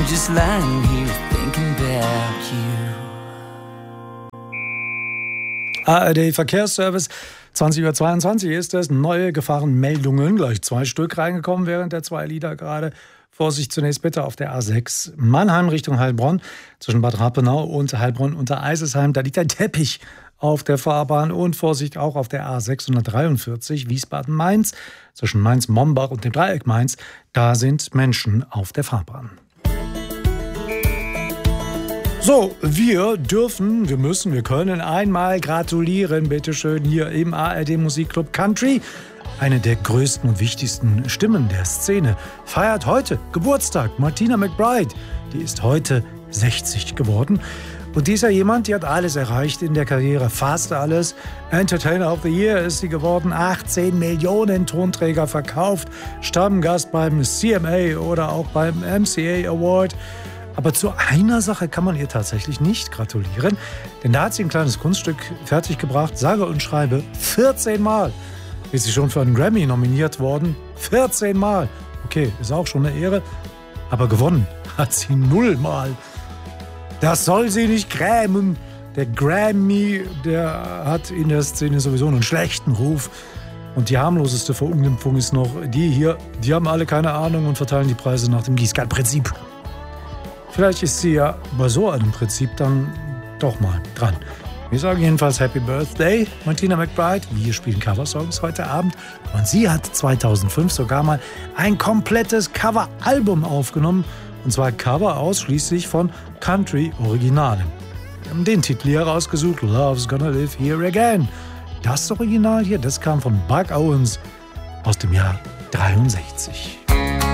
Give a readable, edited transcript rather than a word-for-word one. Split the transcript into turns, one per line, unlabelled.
I'm just lying here thinking about you.
ARD Verkehrsservice, 20:22 ist es. Neue Gefahrenmeldungen, gleich 2 Stück reingekommen während der 2 Lieder gerade. Vorsicht zunächst bitte auf der A6 Mannheim Richtung Heilbronn, zwischen Bad Rappenau und Heilbronn unter Eisesheim. Da liegt ein Teppich auf der Fahrbahn und Vorsicht auch auf der A643 Wiesbaden-Mainz, zwischen Mainz-Mombach und dem Dreieck Mainz. Da sind Menschen auf der Fahrbahn. So, wir können einmal gratulieren, bitteschön, hier im ARD Musikclub Country. Eine der größten und wichtigsten Stimmen der Szene feiert heute Geburtstag. Martina McBride, die ist heute 60 geworden. Und die ist ja jemand, die hat alles erreicht in der Karriere, fast alles. Entertainer of the Year ist sie geworden, 18 Millionen Tonträger verkauft, Stammgast beim CMA oder auch beim MCA Award. Aber zu einer Sache kann man ihr tatsächlich nicht gratulieren, denn da hat sie ein kleines Kunststück fertiggebracht, sage und schreibe 14 Mal. Ist sie schon für einen Grammy nominiert worden? 14 Mal. Okay, ist auch schon eine Ehre, aber gewonnen hat sie 0 Mal. Das soll sie nicht grämen. Der Grammy, der hat in der Szene sowieso einen schlechten Ruf. Und die harmloseste Verunglimpfung ist noch die hier. Die haben alle keine Ahnung und verteilen die Preise nach dem Gießkannenprinzip. Vielleicht ist sie ja bei so einem Prinzip dann doch mal dran. Wir sagen jedenfalls Happy Birthday, Martina McBride. Wir spielen Coversongs heute Abend. Und sie hat 2005 sogar mal ein komplettes Coveralbum aufgenommen. Und zwar Cover ausschließlich von Country-Originalen. Wir haben den Titel hier rausgesucht, Love's Gonna Live Here Again. Das Original hier, das kam von Buck Owens aus dem Jahr 63.